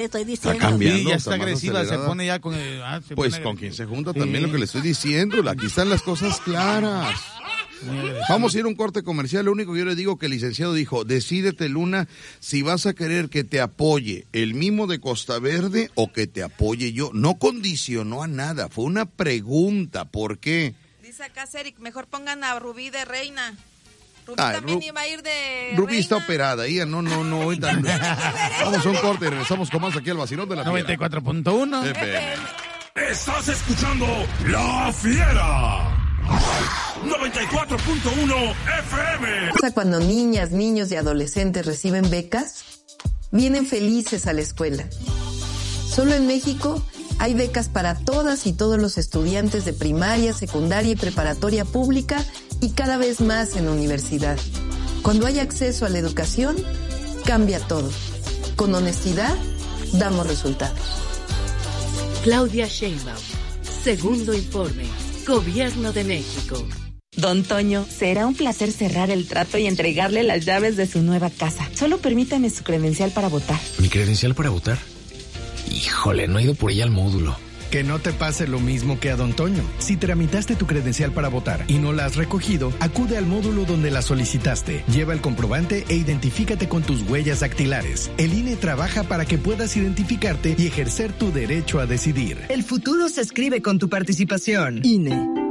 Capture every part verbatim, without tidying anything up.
Te estoy diciendo. Está cambiando, Sí, ya está está más agresiva, acelerada. se pone ya con el... Ah, se Pues pone con agresiva. quien se junta también Sí. lo que le estoy diciendo. Aquí están las cosas claras. Muy agresiva. Vamos a ir a un corte comercial. Lo único que yo le digo que el licenciado dijo, decídete, Luna, si vas a querer que te apoye el mimo de Costa Verde o que te apoye yo. No condicionó a nada, fue una pregunta. ¿Por qué? Dice acá Ceric, mejor pongan a Rubí de reina. Rubí Ah, también Ru- iba a ir de Rubí reina. está operada, ella no, no, no. ahorita- Vamos a un corte y regresamos con más aquí al vacilón de la noventa y cuatro punto uno. Fiera. F M. Estás escuchando La Fiera. noventa y cuatro punto uno F M. pasa cuando niñas, niños y adolescentes reciben becas? Vienen felices a la escuela. Solo en México hay becas para todas y todos los estudiantes de primaria, secundaria y preparatoria pública y cada vez más en universidad. Cuando hay acceso a la educación, cambia todo. Con honestidad, damos resultados. Claudia Sheinbaum. Segundo informe. Gobierno de México. Don Toño, será un placer cerrar el trato y entregarle las llaves de su nueva casa. Solo permítame su credencial para votar. ¿Mi credencial para votar? Híjole, no he ido por ella al módulo. Que no te pase lo mismo que a Don Toño. Si tramitaste tu credencial para votar y no la has recogido, acude al módulo donde la solicitaste. Lleva el comprobante e identifícate con tus huellas dactilares. El I N E trabaja para que puedas identificarte y ejercer tu derecho a decidir. El futuro se escribe con tu participación. I N E.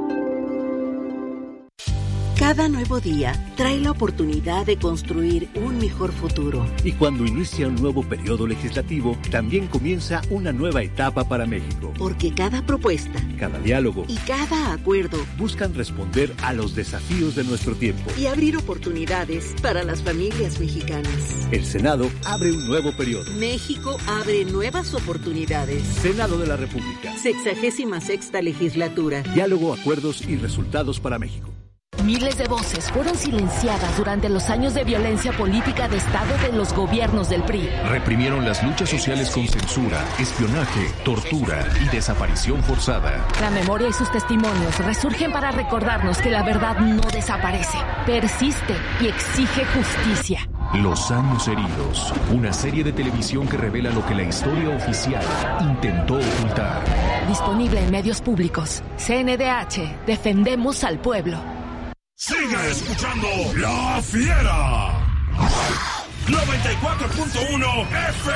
Cada nuevo día trae la oportunidad de construir un mejor futuro. Y cuando inicia un nuevo periodo legislativo, también comienza una nueva etapa para México. Porque cada propuesta Cada diálogo y cada acuerdo buscan responder a los desafíos de nuestro tiempo. y abrir oportunidades para las familias mexicanas. El Senado abre un nuevo periodo. México abre nuevas oportunidades. Senado de la República. Sexagésima sexta legislatura. Diálogo, acuerdos y resultados para México. Miles de voces fueron silenciadas durante los años de violencia política de Estado de los gobiernos del P R I. Reprimieron las luchas sociales con censura, espionaje, tortura y desaparición forzada. La memoria y sus testimonios resurgen para recordarnos que la verdad no desaparece, persiste y exige justicia. Los años heridos, una serie de televisión que revela lo que la historia oficial intentó ocultar. Disponible en medios públicos. C N D H, defendemos al pueblo. Sigue escuchando La Fiera. noventa y cuatro punto uno F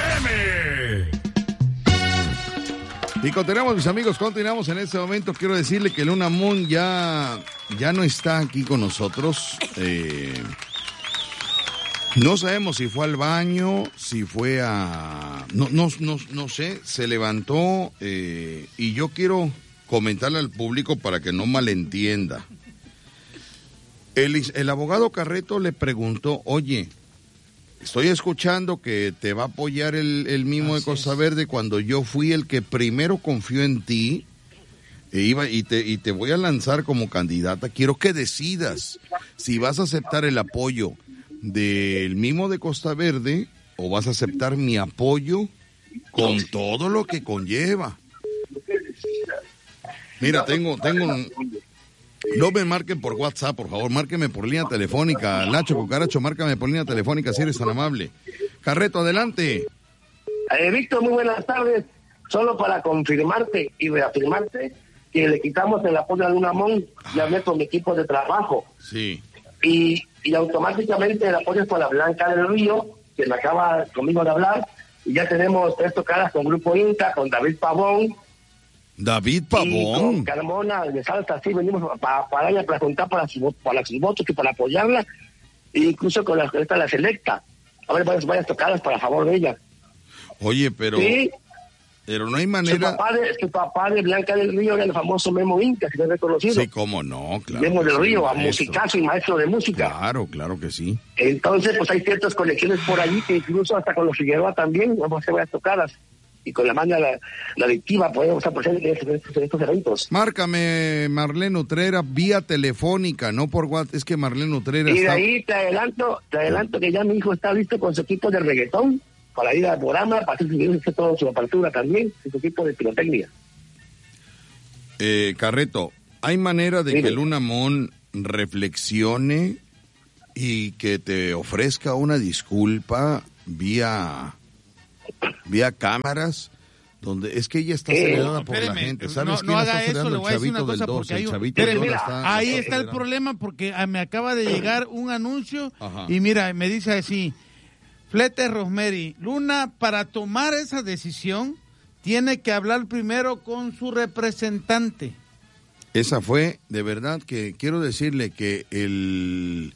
M. Y continuamos, mis amigos, continuamos en este momento. Quiero decirle que Luna Moon ya, ya no está aquí con nosotros. Eh, no sabemos si fue al baño, si fue a... No, no, no, no sé, se levantó eh, y yo quiero comentarle al público para que no malentienda. El, el abogado Carreto le preguntó, oye, estoy escuchando que te va a apoyar el, el mimo Así de Costa es. Verde cuando yo fui el que primero confió en ti e iba, y, te, y te voy a lanzar como candidata. Quiero que decidas si vas a aceptar el apoyo del mimo de Costa Verde o vas a aceptar mi apoyo con todo lo que conlleva. Mira, tengo, tengo un... No me marquen por WhatsApp, por favor, márqueme por línea telefónica. Nacho Cucaracho, márcame por línea telefónica si eres tan amable. Carreto, adelante. Eh, Víctor, muy buenas tardes. Solo para confirmarte y reafirmarte que le quitamos el apoyo a Luna Moon, ya hablé con mi equipo de trabajo. Sí. Y, y automáticamente el apoyo es para Blanca del Río, que me acaba conmigo de hablar, y ya tenemos tres tocadas con Grupo Inca, con David Pavón. David Y Pavón. con Carmona de Salsa, sí, venimos para, para ella, para contar para, su, para sus votos y para apoyarla, e incluso con la, esta, la Selecta. A ver, varias, varias tocadas para favor de ella. Oye, pero... Sí. Pero no hay Su manera... papá, de, su papá de Blanca del Río era el famoso Memo Inca, si no es reconocido. Sí, cómo no, claro. Memo que del sí, Río, a maestro. musicazo y maestro de música. Claro, claro que sí. Entonces, pues hay ciertas conexiones por allí que incluso hasta con los Figueroa también vamos a hacer varias tocadas. Y con la banda, la, la adictiva, podemos estar presentes en estos, en estos, en estos eventos. Márcame, Marlene Utrera, vía telefónica, no por WhatsApp. Es que Marlene Utrera Y de está... ahí te adelanto, te adelanto que ya mi hijo está listo con su equipo de reggaetón para ir al programa, para hacer su, todo su apertura también, su equipo de pirotecnia. Eh, Carreto, ¿hay manera de Dime. que Luna Moon reflexione y que te ofrezca una disculpa vía vía cámaras, donde es que ella está Eh, acelerada por espéreme, la gente. ¿Sabes no, quién no está haga eso, acelerando? le voy a El decir una chavito del cosa, dos, porque el hay un- chavito del Espéreme, dos está- ahí está el problema, porque ah, me acaba de llegar un anuncio Ajá. y mira, me dice así, Flete Rosemary, Luna, para tomar esa decisión, tiene que hablar primero con su representante. Esa fue, de verdad, que quiero decirle que el...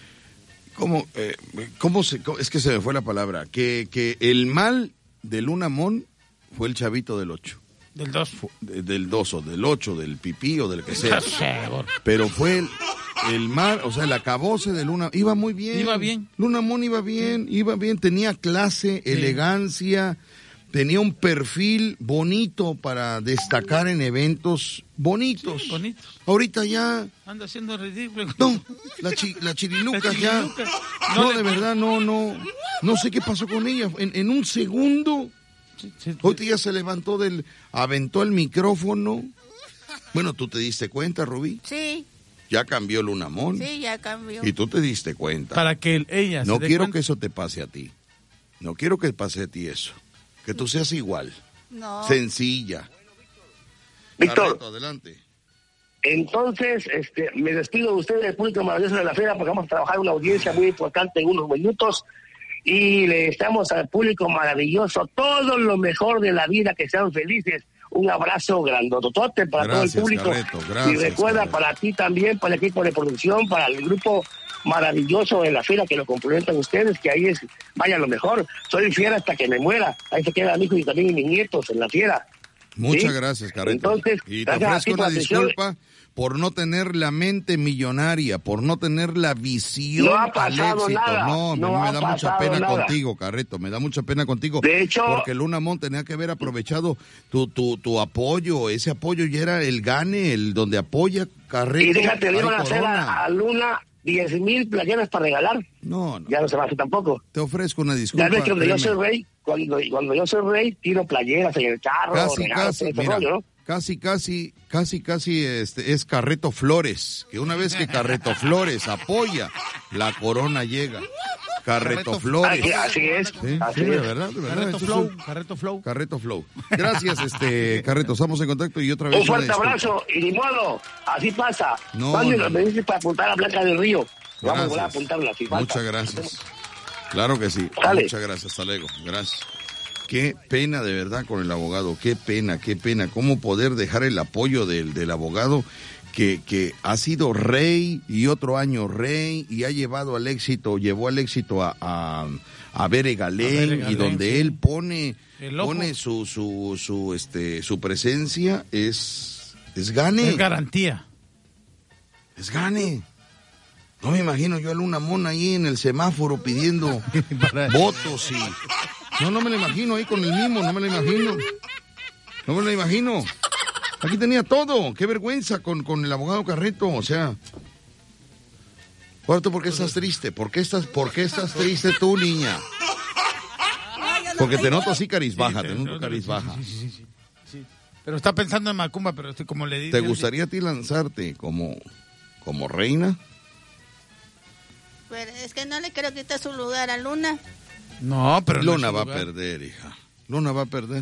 ¿Cómo, eh, cómo se, cómo- es que se me fue la palabra? Que, que el mal de Luna Mon fue el chavito del ocho. Del dos. De- del dos o del ocho, del pipí o del que sea. Pero fue el, el mal, o sea, el acabose de Luna. Iba muy bien. Iba bien. Luna Mon iba bien, iba bien. Tenía clase, elegancia, tenía un perfil bonito para destacar en eventos bonitos. Sí, bonitos. Ahorita ya... Anda haciendo ridículo. No, la, chi, la chiriluca La ya. chiriluca. No, No de le- verdad, no, no. No sé qué pasó con ella. En, en un segundo, ahorita ya se levantó del. Aventó el micrófono. Bueno, tú te diste cuenta, Rubí. Sí, Ya cambió Luna Mon. sí, ya cambió. Y tú te diste cuenta. Para que ella No se dé quiero cuenta. que eso te pase a ti. No quiero que pase a ti eso. Que tú seas igual. No. Sencilla. Víctor. Carreto, adelante. Entonces, este, me despido de ustedes, del público maravilloso de la feria, porque vamos a trabajar una audiencia muy importante en unos minutos. Y le estamos al público maravilloso todo lo mejor de la vida, que sean felices. Un abrazo grandototote para Gracias, todo el público. Carreto, gracias, y recuerda, Carreto. para ti también, para el equipo de producción, para el grupo maravilloso de la feria que lo complementan ustedes, que ahí es, vaya lo mejor. Soy fiera hasta que me muera. Ahí se quedan mi hijo y también mis nietos en la fiera. Muchas ¿Sí? gracias, Carreto. Entonces, y te gracias a ofrezco ti por una la atención. disculpa por no tener la mente millonaria, por no tener la visión No ha al pasado éxito. nada, No, no me, me ha da mucha pasado pena nada. contigo, Carreto, me da mucha pena contigo. De hecho- porque Luna Mon tenía que haber aprovechado tu, tu, tu apoyo, ese apoyo ya era el gane, el donde apoya Carreto. Y déjate, le hay iban a hacer corona. a, a Luna diez mil playeras para regalar. No, no. Ya no se va a hacer tampoco. Te ofrezco una disculpa. Ya ves que cuando yo créeme. soy rey, cuando, cuando yo soy rey, tiro playeras en el carro, Casi, regalos, casi, todo ese mira, rollo, ¿no? casi, casi, casi, casi este, es Carreto Flores, que una vez que Carreto Flores apoya, la corona llega. Carreto Carreto- Flores. Así, así es, Sí, así sí, de es. verdad, de verdad. Carreto Eso es Flow, un- Carreto Flow. Carreto Flow. Gracias, este, Carreto, estamos en contacto y otra vez. Un una fuerte disculpa. abrazo y ni modo, así pasa. No, Mándenlo, no, me no. dice para apuntar a Blanca del Río. Vamos a volver a Gracias. apuntarla, si falta. Muchas gracias. Claro que sí. Dale. Muchas gracias, hasta luego. Gracias. Qué pena de verdad con el abogado, qué pena, qué pena. Cómo poder dejar el apoyo del, del abogado que, que ha sido rey y otro año rey y ha llevado al éxito, llevó al éxito a, a, a Bere Galén, A Bere Galén, y donde sí. él pone, El ojo. pone su, su, su, este, su presencia es, es gane. Es garantía. Es gane. No me imagino yo a Luna Mon ahí en el semáforo pidiendo Para- votos y... No, no me lo imagino ahí con el mismo, no me lo imagino. No me lo imagino. Aquí tenía todo. Qué vergüenza con, con el abogado Carreto, o sea... Ahora, ¿tú por qué estás triste? ¿Por qué estás, por qué estás triste tú, niña? Porque te noto así carizbaja, te noto carizbaja. Sí, sí, sí, sí, sí. Pero está pensando en Macumba, pero estoy como le dije. ¿Te gustaría a ti lanzarte como, como reina? Pero es que no le quiero quitar su lugar a Luna. No, pero no Luna es su va a lugar. perder, hija. Luna va a perder.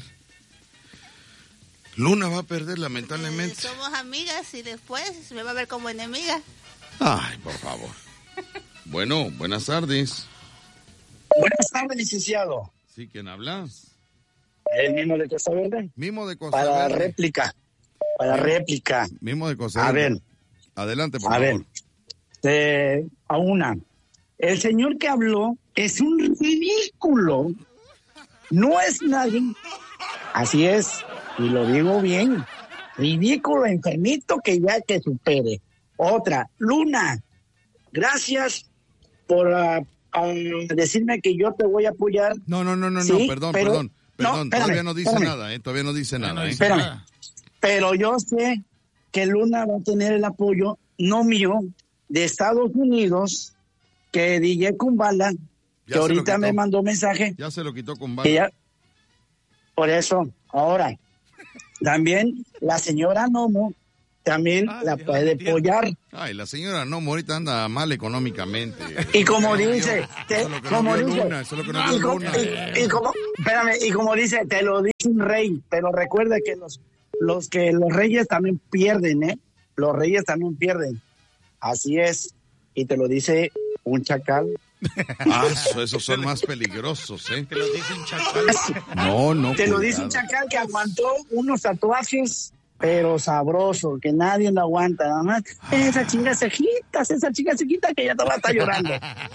Luna va a perder, lamentablemente. Somos amigas y después me va a ver como enemiga. Ay, por favor. Bueno, buenas tardes. Buenas tardes, licenciado. Sí, ¿quién habla? El mismo de Costa Verde. Mimo de Costa Para Verde. réplica. Para réplica. Mimo de Costa A Verde. ver. Adelante, por A favor. ver. Eh, a una. El señor que habló es un ridículo. No es nadie. Así es. Y lo digo bien. Ridículo, enfermito, que ya que supere. Otra. Luna. Gracias por uh, um, decirme que yo te voy a apoyar. No, no, no, no, Sí, no, perdón, pero- perdón. no, Perdón, espérame, todavía no dice espérame. nada, ¿eh? Todavía no dice nada, ¿eh? Espérame. Pero yo sé que Luna va a tener el apoyo, no mío, de Estados Unidos, que D J Kumbala, Ya que se lo ahorita quitó. me mandó mensaje. Ya se lo quitó con que bala. ya- por eso, ahora, también la señora Nomo, también Ah, la sí, puede entiendo. apoyar. Ay, la señora no, ahorita anda mal económicamente. Y como dice, te- Eso es lo que como no vio dice, Luna, eso es lo que no y, vio como, Luna. y- y como, espérame, y como dice, te lo dice un rey, pero recuerda que los, los que los reyes también pierden, ¿eh? Los reyes también pierden. Así es. Y te lo dice un chacal. Ah, eso- esos son más peligrosos, ¿eh? Te lo dice un chacal. No, no. Te lo cuidado. dice un chacal que aguantó unos tatuajes, pero sabroso, que nadie lo aguanta. Nada más, esas chingas cejitas, esa chinga cejitas que ya te va a estar llorando.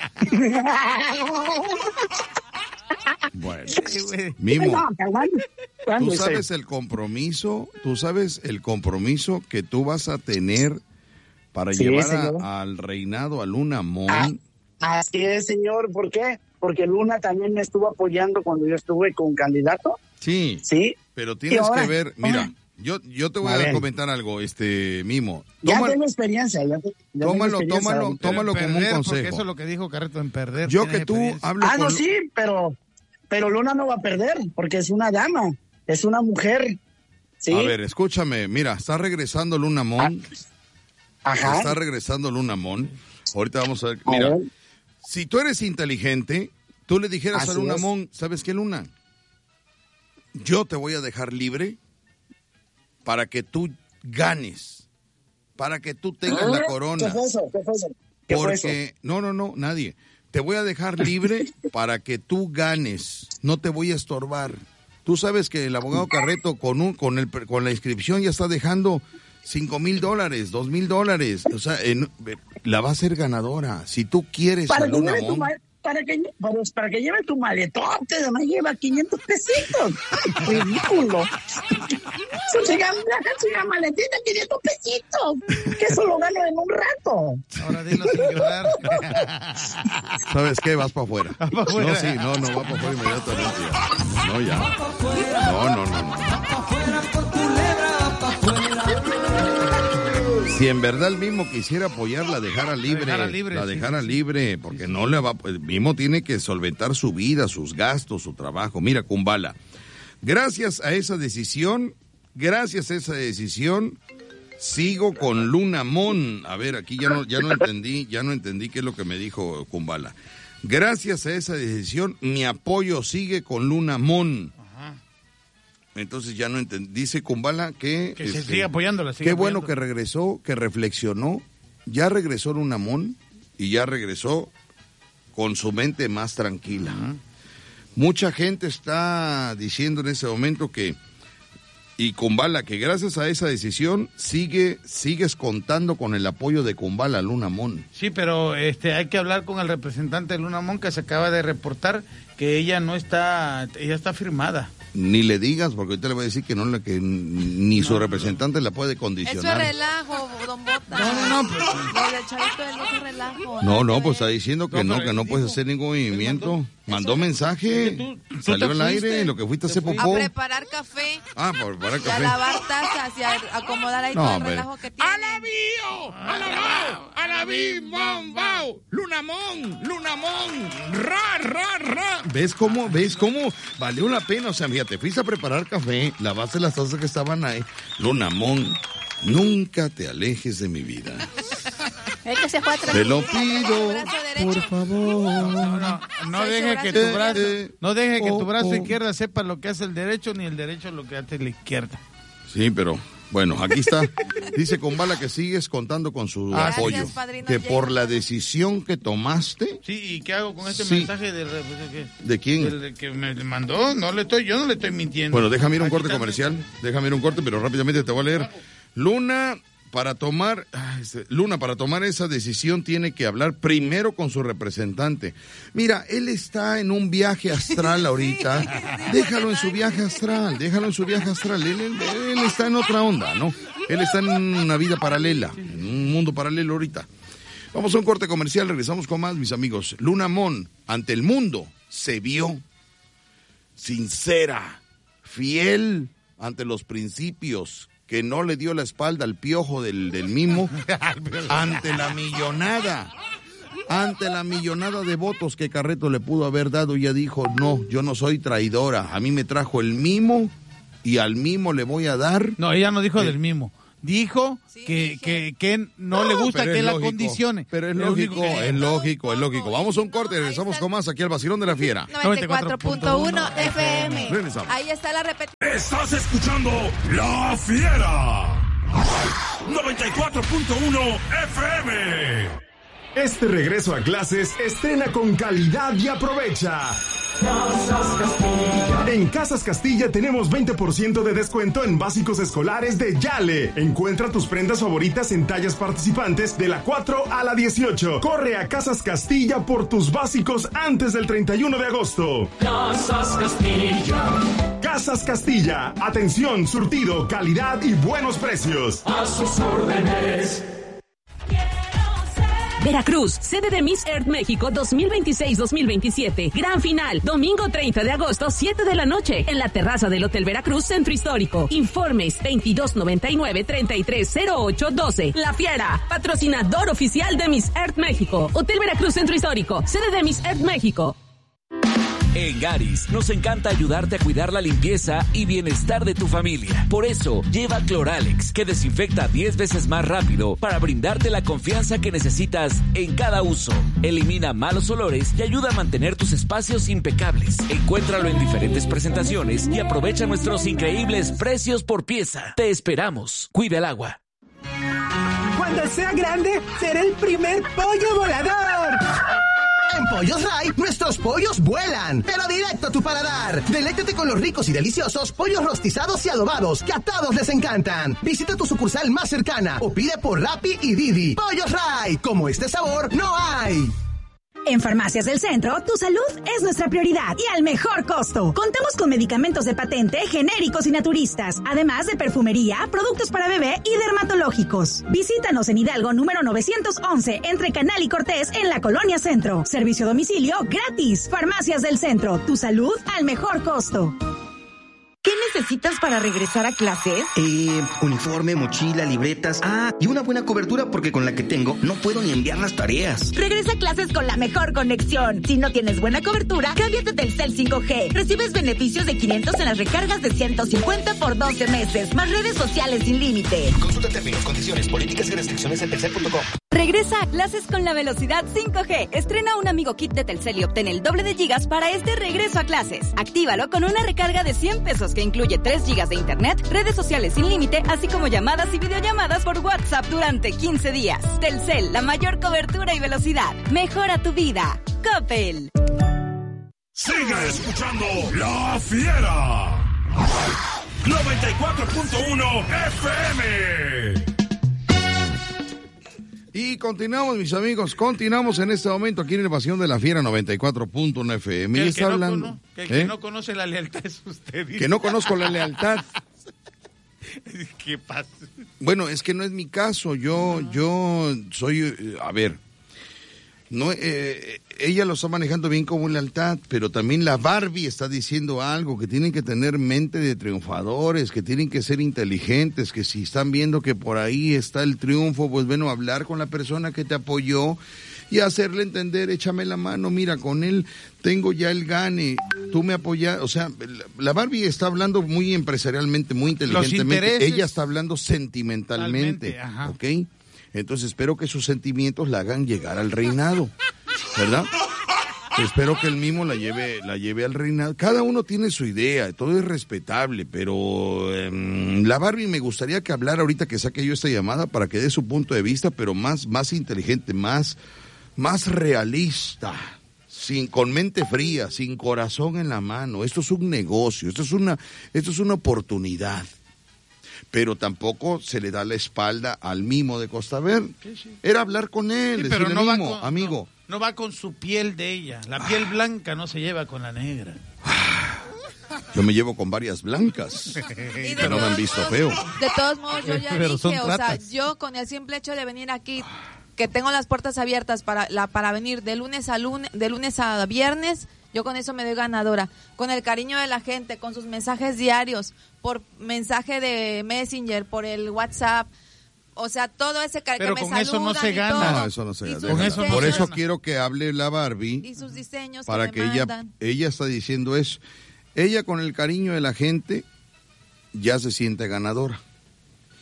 Bueno, Sí, güey. Mimo, No, que aguante. tú ¿Cuándo sabes sé? el compromiso, tú sabes el compromiso que tú vas a tener para Sí, llevar señor. a- al reinado a Luna Mon. Ah, así es, señor. ¿Por qué? Porque Luna también me estuvo apoyando cuando yo estuve con candidato. Sí, Sí. pero tienes Y ahora- que ver, mira, ahora- yo, yo te voy A a, ver. comentar algo, este Mimo. Ya Toma- tengo experiencia. Ya, te- ya tengo Tómalo, experiencia tómalo, ahorita. tómalo como un Perder, porque consejo. eso es lo que dijo Carreto, en perder. Yo tienes que tú experiencia. hablo Ah, con no, sí, pero, pero Luna no va a perder porque es una dama, es una mujer. ¿Sí? A ver, escúchame, mira, está regresando Luna Mon. Ajá. Está regresando Luna Mon. Ahorita vamos a ver. A Mira, ver. si tú eres inteligente, tú le dijeras a Así Luna es. Mon, ¿sabes qué, Luna? Yo te voy a dejar libre para que tú ganes, para que tú tengas la ¿Qué corona. fue eso? ¿Qué fue eso? ¿Qué fue eso? Porque, no, no, no, nadie. Te voy a dejar libre para que tú ganes. No te voy a estorbar. Tú sabes que el abogado Carreto con un, con el, con la inscripción ya está dejando cinco mil dólares, dos mil dólares. O sea, en- la va a ser ganadora. Si tú quieres a Para que, Luna lleve tu, Mon. ma- para, que, para, para que lleve tu maletón, te además lleva quinientos pesitos. Ridículo. Su chica, la chica maletita, quinientos pesitos. Que eso lo gano en un rato. Ahora dilo sin llorar. ¿Sabes qué? Vas para afuera. pa' afuera. No, sí, no, no, va para afuera inmediatamente. ya. No, ya. No, no, no, no. Si en verdad el mismo quisiera apoyarla, dejara libre, dejara libre, la sí, dejara sí, sí. libre, porque no le va, el mismo tiene que solventar su vida, sus gastos, su trabajo. Mira, Kumbala, gracias a esa decisión, gracias a esa decisión, sigo con Luna Mon. A ver, aquí ya no, ya no entendí, ya no entendí qué es lo que me dijo Kumbala. Gracias a esa decisión, mi apoyo sigue con Luna Mon. Entonces ya no entendí. Dice Kumbala que... Que se este, sigue apoyándola. sigue Qué bueno apoyándola. que regresó, que reflexionó. Ya regresó Luna Mon y ya regresó con su mente más tranquila. Mucha gente está diciendo en ese momento que, y Kumbala, que gracias a esa decisión sigue, sigues contando con el apoyo de Kumbala, Luna Mon. Sí, pero este, hay que hablar con el representante de Luna Mon, que se acaba de reportar que ella no está, ella está firmada. Ni le digas, porque ahorita le voy a decir que no le, que ni su representante la puede Eso es condicionar. relajo, don Bota. No, no, no, pero- Lo del chavito es lo que es relajo. No, no, que pues está ver. diciendo que No, no, pero que no él puedes dijo- hacer ningún movimiento. mandó- Mandó mensaje, Es que tú- tú salió te al aire, fuiste, lo que fuiste a te hacer fuiste. A popó. preparar café, Ah, por para y a café. lavar tazas y a acomodar ahí No, todo el hombre. relajo que tiene. ¡Alabío! ¡Alabao! ¡Alabí! ¡Mon! ¡Bao! ¡Lunamón! ¡Lunamón! ¡Ra, ra, ra! ¿Ves cómo? ¿Ves cómo? Valió la pena. O sea, fíjate, fuiste a preparar café, lavaste las tazas que estaban ahí. Lunamón, nunca te alejes de mi vida. Es que se fue a Te lo tranquilizar pido, con el brazo derecho. por favor. No, no, no Soy deje su que brazo tu brazo, Eh, no deje que oh, tu brazo oh. izquierda sepa lo que hace el derecho, ni el derecho lo que hace la izquierda. Sí, pero bueno, aquí está. Dice Kumbala que sigues contando con su Ah, apoyo. gracias, padrino Que Jay. por la decisión que tomaste, Sí, ¿y qué hago con este Sí. mensaje del, de que- ¿de quién? del que me mandó? No le estoy, yo no le estoy mintiendo. Bueno, déjame ir a un Aquí corte está el comercial. mensaje. Déjame ir a un corte, pero rápidamente te voy a leer. Luna, para tomar, ay, este, Luna, para tomar esa decisión tiene que hablar primero con su representante. Mira, él está en un viaje astral ahorita. Déjalo en su viaje astral, déjalo en su viaje astral. Él, él- él está en otra onda, ¿no? Él está en una vida paralela, en un mundo paralelo ahorita. Vamos a un corte comercial, regresamos con más, mis amigos. Luna Mon, ante el mundo, se vio sincera, fiel ante los principios, que no le dio la espalda al piojo del, del mimo, ante la millonada, ante la millonada de votos que Carreto le pudo haber dado. Ella dijo, no, yo no soy traidora, a mí me trajo el mimo y al mimo le voy a dar. No, ella no dijo del mismo. dijo sí, que, que, que no, no le gusta que la condicione. Pero es lógico, es lógico, es lógico. Vamos a un corte, regresamos con más aquí al Vacilón de la Fiera. noventa y cuatro punto uno F M. Regresamos. Ahí está la repetición. Estás escuchando La Fiera. noventa y cuatro punto uno F M. Este regreso a clases estrena con calidad y aprovecha. Casas Castilla. En Casas Castilla tenemos veinte por ciento de descuento en básicos escolares de Yale. Encuentra tus prendas favoritas en tallas participantes de la cuatro a la dieciocho. Corre a Casas Castilla por tus básicos antes del treinta y uno de agosto. Casas Castilla. Casas Castilla. Atención, surtido, calidad y buenos precios. A sus órdenes. Veracruz, sede de Miss Earth México dos mil veintiséis dos mil veintisiete. Gran final, domingo treinta de agosto, siete de la noche, en la terraza del Hotel Veracruz, Centro Histórico. Informes veintidós noventa y nueve, treinta y tres cero ocho doce. La Fiera, patrocinador oficial de Miss Earth México. Hotel Veracruz, Centro Histórico, sede de Miss Earth México. En Garis nos encanta ayudarte a cuidar la limpieza y bienestar de tu familia. Por eso, lleva Cloralex, que desinfecta diez veces más rápido para brindarte la confianza que necesitas en cada uso. Elimina malos olores y ayuda a mantener tus espacios impecables. Encuéntralo en diferentes presentaciones y aprovecha nuestros increíbles precios por pieza. Te esperamos. Cuida el agua. Cuando sea grande, seré el primer pollo volador. En Pollos Ray, nuestros pollos vuelan, pero directo a tu paladar. Deléctate con los ricos y deliciosos pollos rostizados y adobados, que a todos les encantan. Visita tu sucursal más cercana o pide por Rappi y Didi. Pollos Ray, como este sabor, no hay. En Farmacias del Centro, tu salud es nuestra prioridad y al mejor costo. Contamos con medicamentos de patente, genéricos y naturistas, además de perfumería, productos para bebé y dermatológicos. Visítanos en Hidalgo número novecientos once, entre Canal y Cortés, en la Colonia Centro. Servicio a domicilio gratis. Farmacias del Centro, tu salud al mejor costo. ¿Qué necesitas para regresar a clases? Eh, uniforme, mochila, libretas. Ah, y una buena cobertura porque con la que tengo no puedo ni enviar las tareas. Regresa a clases con la mejor conexión. Si no tienes buena cobertura, cámbiate a Telcel cinco G. Recibes beneficios de quinientos en las recargas de ciento cincuenta por doce meses, más redes sociales sin límite. Consulta términos, condiciones, políticas y restricciones en telcel punto com. Regresa a clases con la velocidad cinco G. Estrena un amigo kit de Telcel y obtén el doble de gigas para este regreso a clases. Actívalo con una recarga de cien pesos que incluye tres gigas de internet, redes sociales sin límite, así como llamadas y videollamadas por WhatsApp durante quince días. Telcel, la mayor cobertura y velocidad. Mejora tu vida. Coppel. Sigue escuchando La Fiera. noventa y cuatro punto uno F M. Y continuamos, mis amigos, continuamos en este momento aquí en el Pasión de la Fiera noventa y cuatro punto uno F M. Que el está que, no, hablando, cono, que, el ¿eh? que no conoce la lealtad es usted. Que no conozco la lealtad. ¿Qué pasa? Bueno, es que no es mi caso. Yo, no. yo soy, a ver, no, eh, ella lo está manejando bien como lealtad, pero también la Barbie está diciendo algo, que tienen que tener mente de triunfadores, que tienen que ser inteligentes, que si están viendo que por ahí está el triunfo, pues bueno, hablar con la persona que te apoyó y hacerle entender, échame la mano, mira, con él tengo ya el gane, tú me apoyas, o sea, la Barbie está hablando muy empresarialmente, muy inteligentemente, ella está hablando sentimentalmente, ¿ok? Entonces espero que sus sentimientos la hagan llegar al reinado, ¿verdad? Espero que el mismo la lleve, la lleve al reinado. Cada uno tiene su idea, todo es respetable, pero eh, la Barbie me gustaría que hablara ahorita que saque yo esta llamada para que dé su punto de vista, pero más, más inteligente, más, más realista, sin, con mente fría, sin corazón en la mano. Esto es un negocio, esto es una, esto es una oportunidad. Pero tampoco se le da la espalda al mimo de Costa Verde. Sí, sí. Era hablar con él, sí, decirle, no mimo, con, amigo. No, no va con su piel de ella. La piel ah. blanca no se lleva con la negra. Yo me llevo con varias blancas, que no me han visto feo. De todos modos, yo ya Pero dije, o sea, yo con el simple hecho de venir aquí, que tengo las puertas abiertas para la para venir de lunes a lunes, de lunes a viernes, yo con eso me doy ganadora, con el cariño de la gente, con sus mensajes diarios, por mensaje de Messenger, por el WhatsApp, o sea, todo ese cariño que me saludan. Pero con eso no se gana. No, eso no se gana. Con eso por eso quiero que hable la Barbie. Y sus diseños para que, que ella, ella está diciendo eso. Ella con el cariño de la gente ya se siente ganadora.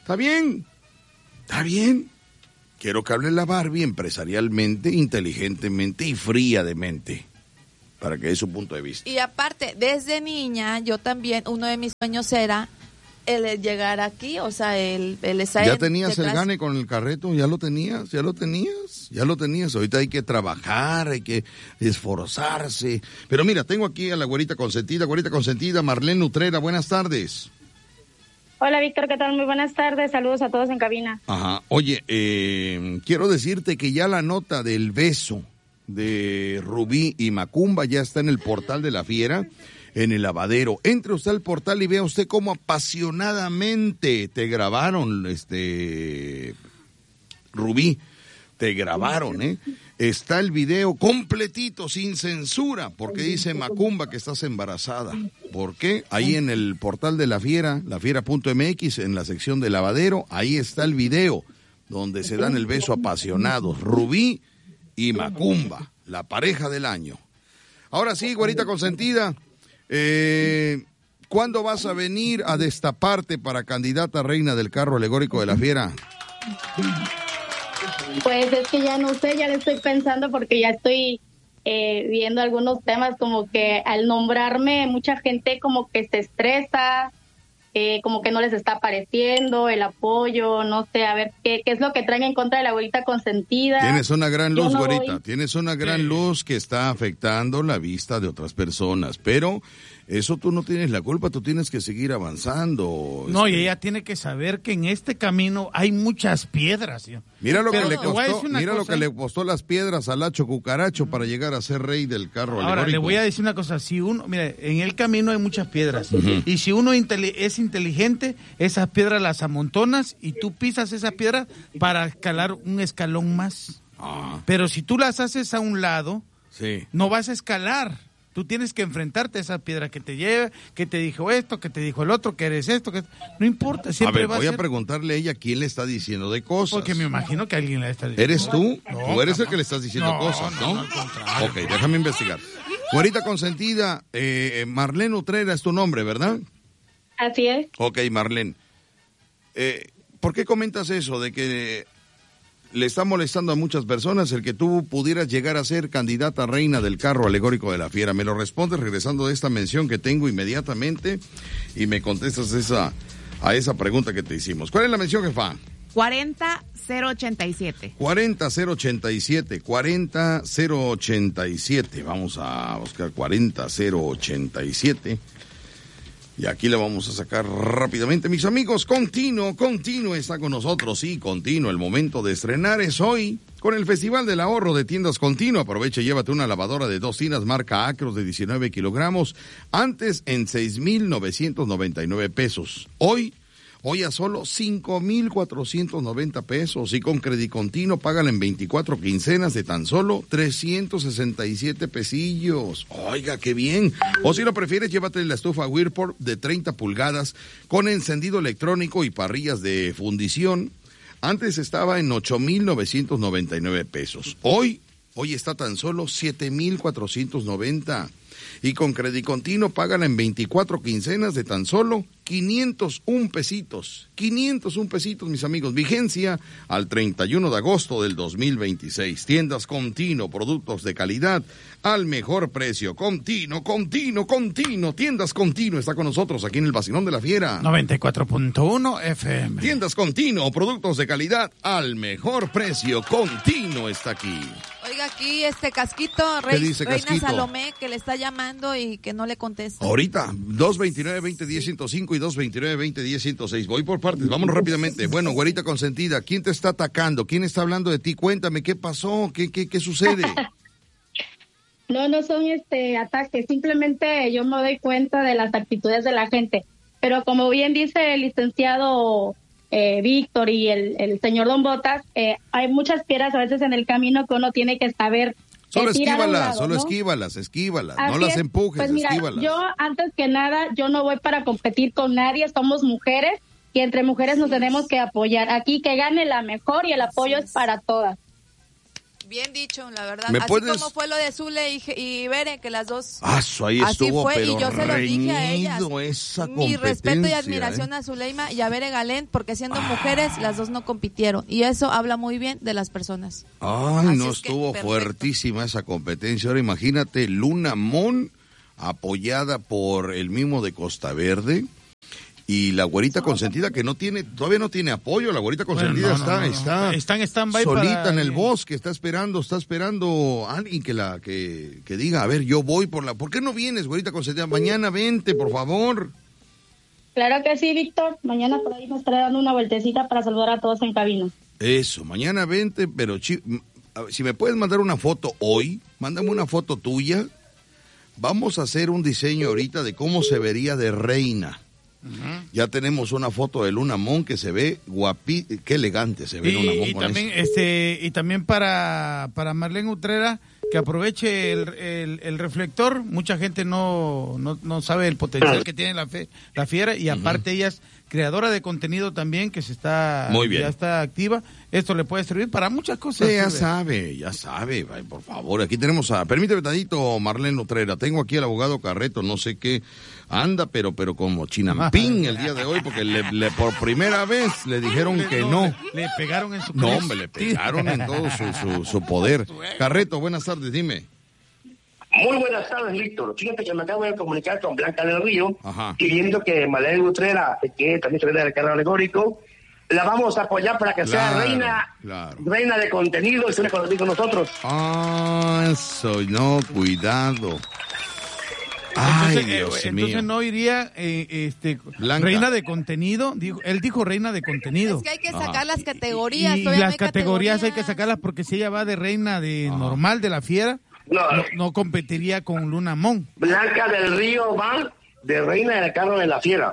Está bien, está bien. Quiero que hable la Barbie empresarialmente, inteligentemente y fría de mente, para que dé su punto de vista. Y aparte, desde niña, yo también, uno de mis sueños era el llegar aquí, o sea, el, el estar... ¿Ya tenías el gane con el carreto? ¿Ya lo tenías? ¿Ya lo tenías? ¿Ya lo tenías? Ahorita hay que trabajar, hay que esforzarse. Pero mira, tengo aquí a la güerita consentida, güerita consentida, Marlene Utrera, buenas tardes. Hola, Víctor, ¿qué tal? Muy buenas tardes, saludos a todos en cabina. Ajá, oye, eh, quiero decirte que ya la nota del beso de Rubí y Macumba ya está en el portal de La Fiera, en el lavadero. Entre usted al portal y vea usted cómo apasionadamente te grabaron, este, Rubí, te grabaron, ¿eh? Está el video completito, sin censura, porque dice Macumba que estás embarazada. ¿Por qué? Ahí en el portal de La Fiera, lafiera punto eme equis, en la sección de lavadero, ahí está el video donde se dan el beso apasionados, Rubí y Macumba, la pareja del año. Ahora sí, güerita consentida, eh, ¿cuándo vas a venir a destaparte para candidata reina del carro alegórico de La Fiera? Pues es que ya no sé, ya le estoy pensando porque ya estoy eh, viendo algunos temas como que al nombrarme mucha gente como que se estresa, eh, como que no les está apareciendo el apoyo, no sé, a ver qué, qué es lo que traen en contra de la güerita consentida. Tienes una gran luz, no güerita, voy... tienes una gran luz que está afectando la vista de otras personas, pero eso tú no tienes la culpa, tú tienes que seguir avanzando. No, este... y ella tiene que saber que en este camino hay muchas piedras. ¿Sí? Mira lo, pero que le, costó, mira cosa, lo que le costó las piedras a Lacho Cucaracho para llegar a ser rey del carro Ahora, alegórico. le voy a decir una cosa, si uno, mire, en el camino hay muchas piedras, uh-huh. y si uno inteli- es inteligente, esas piedras las amontonas y tú pisas esas piedras para escalar un escalón más. Ah. Pero si tú las haces a un lado, sí. no vas a escalar. Tú tienes que enfrentarte a esa piedra que te lleva, que te dijo esto, que te dijo el otro, que eres esto, que no importa, siempre a ver, va voy a a ser... preguntarle a ella quién le está diciendo de cosas. Porque me imagino que alguien le está diciendo. ¿Eres tú? No, tú eres no, el que le estás diciendo no, cosas, ¿no? No, no, al contrario. Ok, déjame investigar. Güerita consentida, eh, Marlene Utrera es tu nombre, ¿verdad? Así es. Ok, Marlene. Eh, ¿Por qué comentas eso de que le está molestando a muchas personas el que tú pudieras llegar a ser candidata reina del carro alegórico de La Fiera? Me lo respondes regresando de esta mención que tengo inmediatamente y me contestas esa, a esa pregunta que te hicimos. ¿Cuál es la mención, jefa? cuarenta cero ochenta y siete. cuarenta cero ochenta y siete. cuarenta cero ochenta y siete. Vamos a buscar cuarenta cero ochenta y siete. Y aquí le vamos a sacar rápidamente, mis amigos. Continuo, Continuo está con nosotros. Sí, Continuo, el momento de estrenar es hoy con el Festival del Ahorro de Tiendas Continuo. Aprovecha y llévate una lavadora de dos tinas marca Acros de diecinueve kilogramos. Antes en seis mil novecientos noventa y nueve pesos. Hoy, hoy a solo cinco mil cuatrocientos noventa pesos. Y con Crédito Continuo págala en veinticuatro quincenas de tan solo trescientos sesenta y siete pesillos. Oiga, qué bien. O si lo prefieres, llévate la estufa Whirlpool de treinta pulgadas con encendido electrónico y parrillas de fundición. Antes estaba en ocho mil novecientos noventa y nueve pesos. Hoy, hoy está tan solo siete mil cuatrocientos noventa. Y con Crédito Continuo págala en veinticuatro quincenas de tan solo quinientos un pesitos. quinientos un pesitos, mis amigos. Vigencia al treinta y uno de agosto del dos mil veintiséis. Tiendas Continuo, productos de calidad al mejor precio. Continuo, Continuo, Continuo. Tiendas Continuo está con nosotros aquí en el Vacilón de La Fiera. noventa y cuatro punto uno F M. Tiendas Continuo, productos de calidad al mejor precio. Continuo está aquí. Oiga, aquí este Casquito, Rey, dice Reina Casquito? Salomé, que le está llamando y que no le contesta. Ahorita, dos veintinueve veinte diez ciento cinco y dos veintinueve veinte diez ciento seis. Voy por partes, vámonos rápidamente. Bueno, güerita consentida, ¿quién te está atacando? ¿Quién está hablando de ti? Cuéntame, ¿qué pasó? ¿Qué, qué, qué sucede? No, no son este ataques, simplemente yo me doy cuenta de las actitudes de la gente. Pero como bien dice el licenciado eh, Víctor y el, el señor Don Botas, eh, hay muchas piedras a veces en el camino que uno tiene que saber. Solo eh, tirar a un esquívalas, lado, solo ¿no? esquívalas, esquívalas, Así no las es. empujes, Pues mira, esquívalas. yo antes que nada, yo no voy para competir con nadie, somos mujeres y entre mujeres nos tenemos que apoyar. Aquí que gane la mejor y el apoyo es para todas. Bien dicho, la verdad. ¿Me Así puedes... como fue lo de Zule y, y Bere, que las dos... Ah, eso ahí así estuvo, fue, pero y yo se lo dije a ellas. esa Mi respeto y admiración ¿eh? a Zuleima y a Bere Galén, porque siendo ah. mujeres, las dos no compitieron. Y eso habla muy bien de las personas. Ay, así no, es estuvo que, fuertísima esa competencia. Ahora imagínate, Luna Mon, apoyada por el mismo de Costa Verde. Y la güerita consentida que no tiene, todavía no tiene apoyo, la güerita consentida bueno, no, no, está, no, no. está, está en stand-by solita para... en el bosque, está esperando, está esperando a alguien que la, que, que diga, a ver, yo voy por la, ¿por qué no vienes, güerita consentida? Mañana vente, por favor. Claro que sí, Víctor, mañana por ahí me estaré dando una vueltecita para saludar a todos en cabina. Eso, mañana vente, pero chi, si me puedes mandar una foto hoy, mándame una foto tuya, vamos a hacer un diseño ahorita de cómo se vería de reina. Uh-huh. Ya tenemos una foto de Luna Mon que se ve guapi, qué elegante se ve y, Luna Mon y con también eso. este y también para para Marlene Utrera, que aproveche el, el, el reflector. Mucha gente no, no, no sabe el potencial que tiene la, fe, la fiera y aparte uh-huh. ella es creadora de contenido también, que se está Muy bien. ya está activa. Esto le puede servir para muchas cosas. Sí, ya sabe, ya sabe, ay, por favor. Aquí tenemos a, permíteme tantito, Marlene Utrera. Tengo aquí al abogado Carreto, no sé qué anda, pero pero como chinampín el día de hoy, porque le, le por primera vez le dijeron le, que no. Le, le pegaron en su No, hombre, le pegaron en todo su, su, su poder. Carreto, buenas tardes, dime. Muy buenas tardes, Víctor. Fíjate que me acabo de comunicar con Blanca del Río, Ajá. pidiendo que Marlene Utrera, que también se ve del carro alegórico, la vamos a apoyar para que claro, sea reina claro. reina de contenido y se une con nosotros. Ah, eso, no, cuidado. Ay, entonces, Dios eh, entonces mío. no iría eh, este Blanca. reina de contenido, dijo, él dijo reina de contenido. Es que hay que sacar Ajá. las categorías. Y, y las categorías, categorías hay que sacarlas porque si ella va de reina de Ajá. normal de la fiera, no, no, no competiría con Luna Mon. Blanca del Río va de reina del carro de la fiera.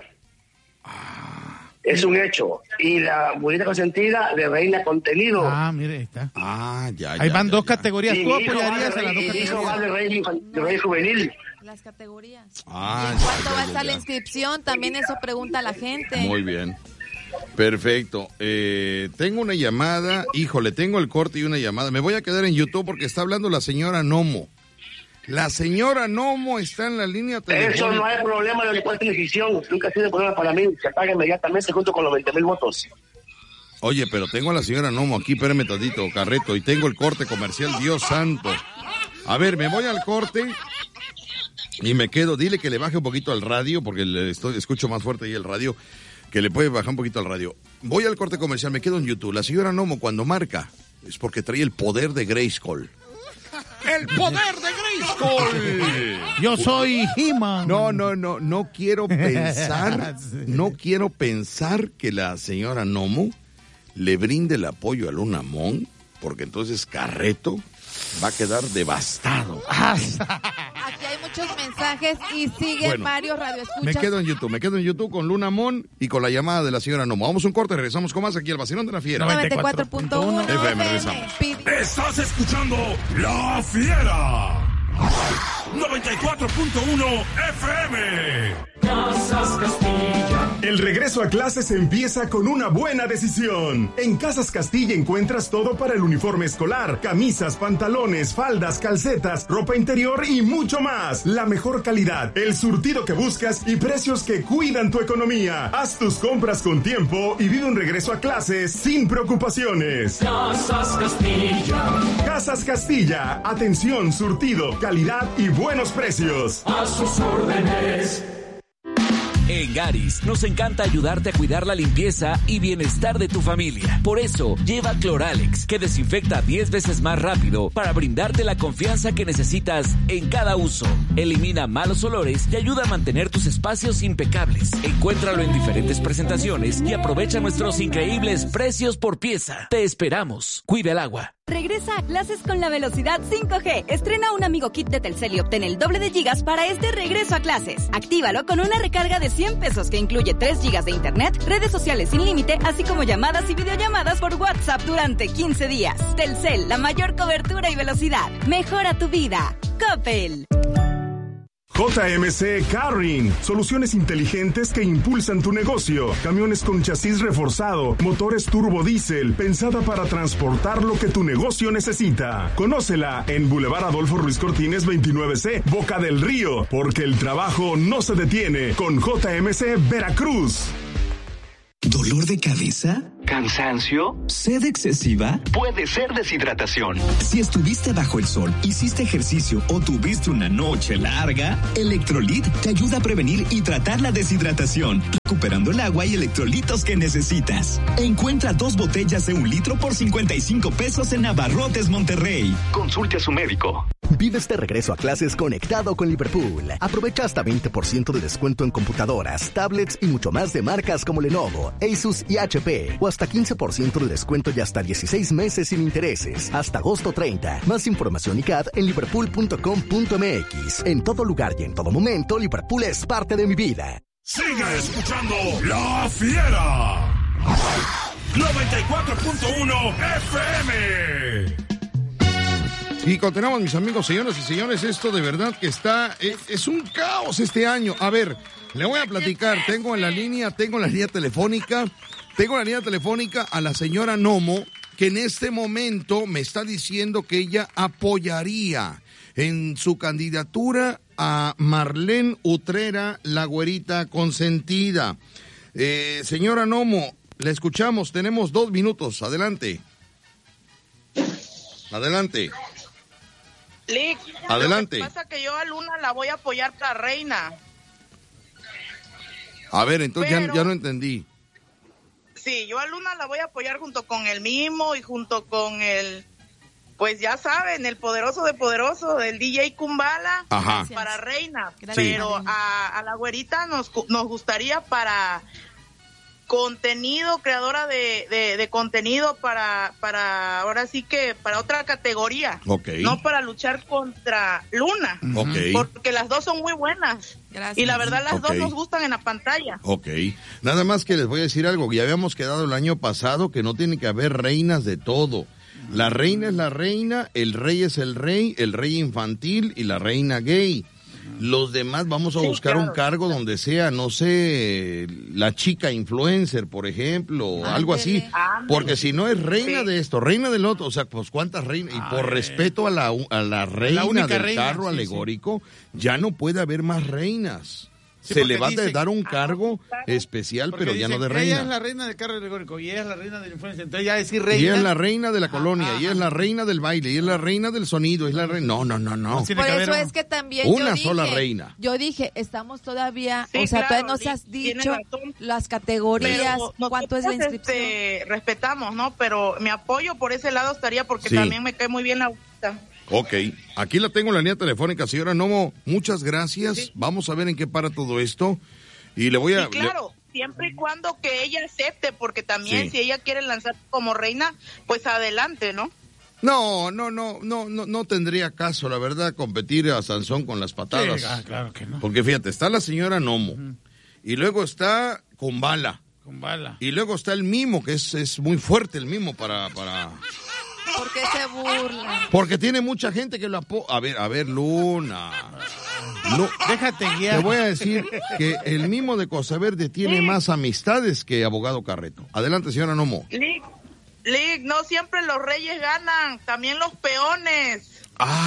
Ah. Es un hecho. Y la bonita consentida de reina contenido. Ah, mire, ahí está. Ah, ya, Ahí ya, van ya, dos ya. categorías. Y ¿Tú apoyarías rey, a las dos categorías? hijo va de rey, de rey juvenil. Las categorías. Ah, ¿Y en cuánto ya, va a ya, estar ya. la inscripción? También eso pregunta la gente. Muy bien. Perfecto. Eh, tengo una llamada. Híjole, tengo el corte y una llamada. Me voy a quedar en YouTube porque está hablando la señora Nomo. La señora Nomo está en la línea telefónica. Eso no hay problema de cuál decisión. Nunca ha sido problema para mí. Se paga inmediatamente junto con los veinte mil votos. Oye, pero tengo a la señora Nomo aquí, espérame tantito, Carreto, y tengo el corte comercial, Dios santo. A ver, me voy al corte y me quedo, dile que le baje un poquito al radio, porque le estoy, escucho más fuerte ahí el radio, que le puede bajar un poquito al radio. Voy al corte comercial, me quedo en YouTube. La señora Nomo cuando marca es porque trae el poder de Grayskull. ¡El poder de Grayskull! Yo soy He-Man. No, no, no, no quiero pensar, no quiero pensar que la señora Nomo le brinde el apoyo a Luna Mon, porque entonces Carreto va a quedar devastado. Aquí hay muchos mensajes y siguen bueno, varios radioescuchas. Me quedo en YouTube, me quedo en YouTube con Luna Mon y con la llamada de la señora Nomo. Vamos a un corte, regresamos con más aquí al Vacilón de la Fiera. noventa y cuatro punto uno F M, regresamos. Estás escuchando La Fiera. noventa y cuatro punto uno F M. Casas Castilla. El regreso a clases empieza con una buena decisión. En Casas Castilla encuentras todo para el uniforme escolar, camisas, pantalones, faldas, calcetas, ropa interior y mucho más. La mejor calidad, el surtido que buscas y precios que cuidan tu economía. Haz tus compras con tiempo y vive un regreso a clases sin preocupaciones. Casas Castilla. Casas Castilla, atención, surtido, calidad y buenos precios. A sus órdenes. En Garis nos encanta ayudarte a cuidar la limpieza y bienestar de tu familia. Por eso, lleva Cloralex, que desinfecta diez veces más rápido para brindarte la confianza que necesitas en cada uso. Elimina malos olores y ayuda a mantener tus espacios impecables. Encuéntralo en diferentes presentaciones y aprovecha nuestros increíbles precios por pieza. Te esperamos. Cuida el agua. Regresa a clases con la velocidad cinco G. Estrena un amigo kit de Telcel y obtén el doble de gigas para este regreso a clases. Actívalo con una recarga de cien pesos que incluye tres gigas de internet, redes sociales sin límite, así como llamadas y videollamadas por WhatsApp durante quince días. Telcel, la mayor cobertura y velocidad. Mejora tu vida. Coppel. J M C Carring, soluciones inteligentes que impulsan tu negocio. Camiones con chasis reforzado, motores turbo diésel, pensada para transportar lo que tu negocio necesita. Conócela en Boulevard Adolfo Ruiz Cortines veintinueve C, Boca del Río, porque el trabajo no se detiene con J M C Veracruz. ¿Dolor de cabeza? ¿Cansancio? ¿Sed excesiva? Puede ser deshidratación. Si estuviste bajo el sol, hiciste ejercicio o tuviste una noche larga, Electrolit te ayuda a prevenir y tratar la deshidratación, recuperando el agua y electrolitos que necesitas. Encuentra dos botellas de un litro por cincuenta y cinco pesos en Abarrotes Monterrey. Consulte a su médico. Vives de regreso a clases conectado con Liverpool. Aprovecha hasta veinte por ciento de descuento en computadoras, tablets y mucho más de marcas como Lenovo, Asus y H P. O hasta quince por ciento de descuento y hasta dieciséis meses sin intereses. Hasta agosto treinta. Más información y C A D en liverpool punto com punto m x. En todo lugar y en todo momento, Liverpool es parte de mi vida. Sigue escuchando La Fiera. noventa y cuatro punto uno F M. Y continuamos, mis amigos, señoras y señores, esto de verdad que está, es, es un caos este año. A ver, le voy a platicar, tengo en la línea, tengo en la línea telefónica, tengo en la línea telefónica a la señora Nomo, que en este momento me está diciendo que ella apoyaría en su candidatura a Marlene Utrera, la güerita consentida. Eh, señora Nomo, la escuchamos, tenemos dos minutos, adelante. Adelante. Lick, adelante. Lo que pasa es que yo a Luna la voy a apoyar para reina. A ver, entonces Pero, ya, ya no entendí. Sí, yo a Luna la voy a apoyar junto con el Mimo y junto con el, pues ya saben, el poderoso de poderoso, el D J Kumbala. Ajá. Para reina. Gracias. Pero a, a la güerita nos, nos gustaría para contenido, creadora de, de, de contenido para, para, ahora sí que para otra categoría. Okay. No para luchar contra Luna. Okay. Porque las dos son muy buenas. Gracias. Y la verdad las Okay. dos nos gustan en la pantalla. Ok, nada más que les voy a decir algo, ya habíamos quedado el año pasado que no tiene que haber reinas de todo. La reina es la reina, el rey es el rey, el rey infantil y la reina gay. Los demás vamos a Sí, buscar claro. un cargo donde sea, no sé, la chica influencer, por ejemplo, o algo así. Ándele. Porque si no es reina Sí. de esto, reina del otro, o sea, pues cuántas reinas, y por respeto a la, a la reina única del reina, carro sí, alegórico, ya no puede haber más reinas. Sí, Se porque le va a dicen- dar un cargo especial, Porque pero ya no dicen, de ella es reina. la reina del carro alegórico y ella es la reina de la influencia. Entonces ya decir Y reina. es la reina de la colonia, y es la reina del baile, y es la reina del sonido, es la reina... No, no, no, no. Por eso es que también Una yo dije, sola reina. Yo dije, estamos todavía, Sí, o sea, claro, todavía no se has Lick, tiene dicho razón. las categorías, Pero cuánto es la nosotros, inscripción. este, respetamos, ¿no? Pero mi apoyo por ese lado estaría porque Sí. también me cae muy bien la abuelita. Ok, aquí la tengo en la línea telefónica, señora Nomo, muchas gracias. Vamos a ver en qué para todo esto. Y le voy a... Sí, claro, siempre y cuando que ella acepte, porque también Sí. si ella quiere lanzarse como reina, pues adelante, ¿no? No, no, no, no, no, no tendría caso, la verdad, competir a Sansón con las patadas. Sí, ah, claro que no. Porque fíjate, está la señora Nomo, y luego está Kumbala, Con bala. y luego está el Mimo, que es, es muy fuerte el Mimo para... para... ¿Por qué se burla? Porque tiene mucha gente que lo apoya. A ver, a ver, Luna. No, déjate guiar. Te voy a decir que el Mimo de Costa Verde tiene más amistades que Abogado Carreto. Adelante, señora Nomo. Lick, Lick, no siempre los reyes ganan, también los peones.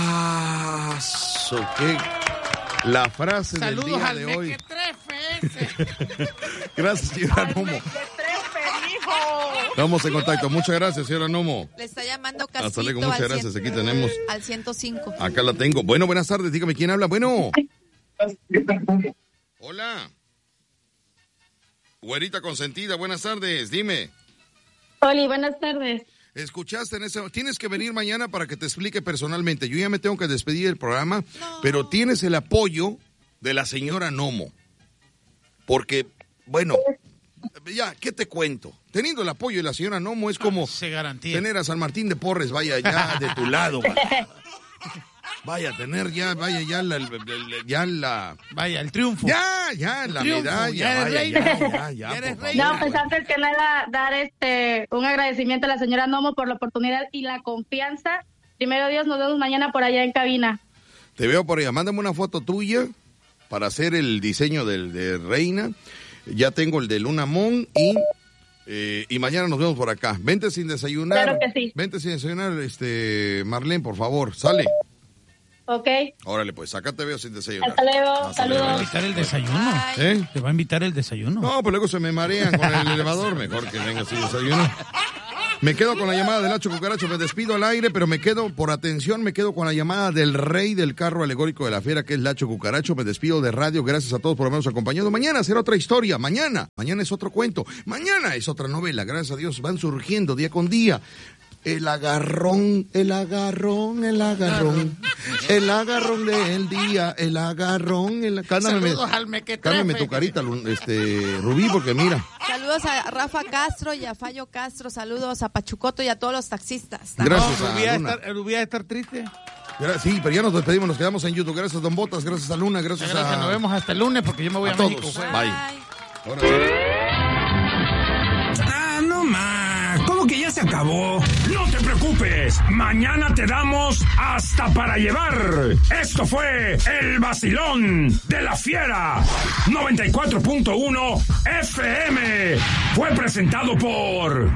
Ah, so que la frase Saludos del día al de hoy. mequetrefe ese. Gracias, señora Nomo. Estamos en contacto. Muchas gracias, señora Nomo. Le está llamando Hasta Casito luego, muchas al, gracias. cien- Aquí tenemos, al ciento cinco. acá la tengo. Bueno, buenas tardes. Dígame quién habla. Bueno. Hola. Güerita consentida, buenas tardes. Dime. Oli, buenas tardes. ¿Escuchaste en ese? Tienes que venir mañana para que te explique personalmente. Yo ya me tengo que despedir del programa, pero tienes el apoyo de la señora Nomo. Porque, bueno, ya, ¿qué te cuento? Teniendo el apoyo de la señora Nomo es como Se garantía. tener a San Martín de Porres, vaya ya de tu lado. Vaya, vaya tener ya, vaya ya la, ya la... Vaya, el triunfo. Ya, ya, la triunfo, medalla, ya eres vaya, reina. ya, ya, ya, Ya eres por reina. favor. No, pues antes que nada, dar este un agradecimiento a la señora Nomo por la oportunidad y la confianza. Primero Dios, nos vemos mañana por allá en cabina. Te veo por allá. Mándame una foto tuya para hacer el diseño del de Reina. Ya tengo el de Luna Mon y, eh, y mañana nos vemos por acá. Vente sin desayunar. Claro que sí. Vente sin desayunar, este, Marlene, por favor, sale. Ok. Órale, pues, acá te veo sin desayunar. Hasta luego, Hasta saludos. luego. ¿Te va a invitar el desayuno? ¿Eh? ¿Te va a invitar el desayuno? No, pues luego se me marean con el elevador. Mejor que venga sin desayuno. Me quedo con la llamada del Lacho Cucaracho, me despido al aire, pero me quedo, por atención, me quedo con la llamada del rey del carro alegórico de la fiera, que es Lacho Cucaracho. Me despido de radio, gracias a todos por habernos acompañado. Mañana será otra historia, mañana, mañana es otro cuento, mañana es otra novela, gracias a Dios, van surgiendo día con día. El agarrón, el agarrón, el agarrón, el agarrón del día, el agarrón, el... Cándame, Saludos al mequetrefe. cándame tu carita, este, Rubí, porque mira... Saludos a Rafa Castro y a Fallo Castro. Saludos a Pachucoto y a todos los taxistas. Gracias no, a Rubí a Luna. estar, Rubí a estar triste. Sí, pero ya nos despedimos, nos quedamos en YouTube. Gracias, Don Botas, gracias a Luna, gracias, Gracias, a... nos vemos hasta el lunes porque yo me voy a, a México. todos. Pues. Bye. Ahora sí. Ah, no más. ¿Cómo que ya se acabó? No te preocupes. Mañana te damos hasta para llevar. Esto fue El Vacilón de la Fiera. noventa y cuatro punto uno F M. Fue presentado por...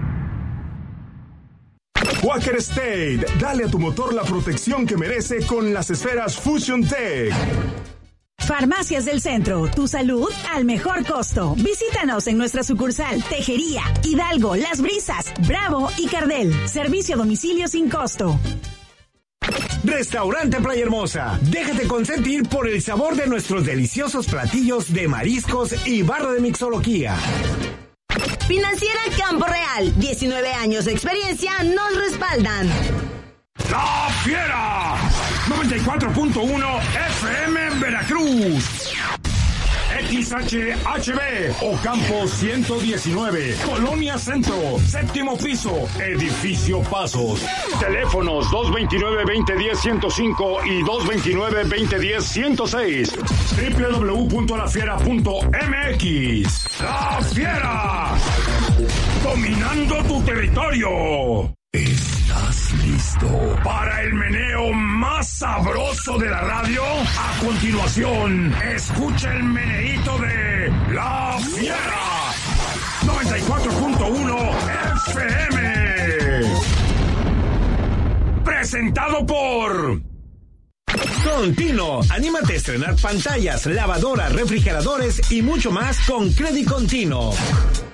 Quaker State, dale a tu motor la protección que merece con las esferas Fusion Tech. Farmacias del Centro, tu salud al mejor costo. Visítanos en nuestra sucursal Tejería, Hidalgo, Las Brisas, Bravo y Cardel. Servicio a domicilio sin costo. Restaurante Playa Hermosa. Déjate consentir por el sabor de nuestros deliciosos platillos de mariscos y barra de mixología. Financiera Campo Real, diecinueve años de experiencia nos respaldan. La Fiera, noventa y cuatro punto uno F M Veracruz. X H H B Ocampo ciento diecinueve, Colonia Centro, séptimo piso, Edificio Pasos. Teléfonos dos veintinueve, veinte diez, ciento cinco y dos veintinueve, veinte diez, ciento seis. doble u doble u doble u punto la fiera punto m x. La Fiera, dominando tu territorio. ¿Estás listo para el meneo más sabroso de la radio? A continuación, escucha el meneíto de La Fiera. noventa y cuatro punto uno F M. Presentado por... Contino, anímate a estrenar pantallas, lavadoras, refrigeradores y mucho más con Credit Contino.